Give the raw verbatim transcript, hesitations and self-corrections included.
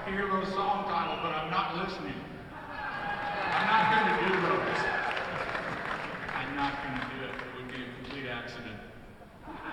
to hear those song titles, but I'm not listening. I'm not